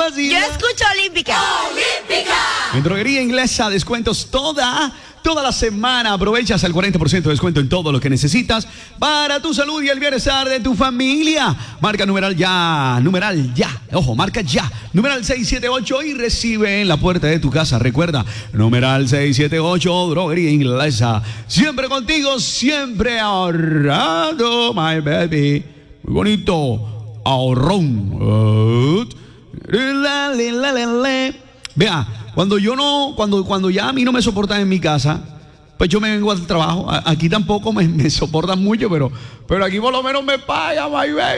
vacila. Yo escucho Olímpica. En Droguería Inglesa, descuentos toda la semana. Aprovechas el 40% de descuento en todo lo que necesitas para tu salud y el bienestar de tu familia. Marca numeral ya. Ojo, marca ya. Numeral 678 y recibe en la puerta de tu casa. Recuerda, numeral 678, Droguería Inglesa. Siempre contigo, siempre ahorrando, my baby. Muy bonito. Ahorrón. Vea, cuando ya a mí no me soportan en mi casa, pues yo me vengo al trabajo. Aquí tampoco me soportan mucho, pero aquí por lo menos me pagan, my baby.